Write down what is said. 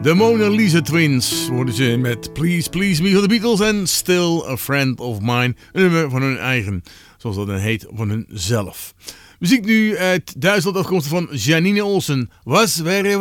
De Mona Lisa Twins worden ze met Please Please Me van de Beatles en Still a Friend of Mine. Een nummer van hun eigen, zoals dat dan heet, van hun zelf. Muziek nu uit Duitsland afkomstig van Janine Olsen. Was wäre